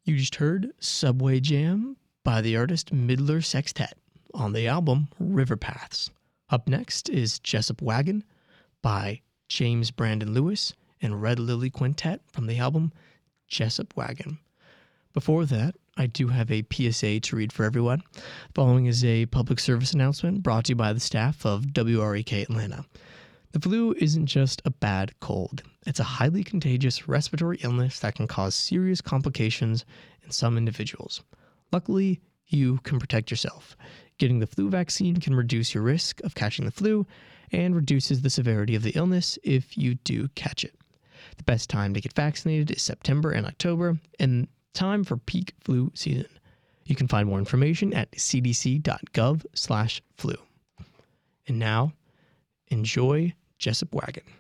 You just heard Subway Jam by the artist Midler Sextet on the album River Paths. Up next is Jessup Wagon by James Brandon Lewis and Red Lily Quintet from the album Jessup Wagon. Before that, I do have a PSA to read for everyone. Following is a public service announcement brought to you by the staff of WREK Atlanta. The flu isn't just a bad cold. It's a highly contagious respiratory illness that can cause serious complications in some individuals. Luckily, you can protect yourself. Getting the flu vaccine can reduce your risk of catching the flu and reduces the severity of the illness if you do catch it. The best time to get vaccinated is September and October, and time for peak flu season. You can find more information at cdc.gov/flu. And now, enjoy Jessup Wagon.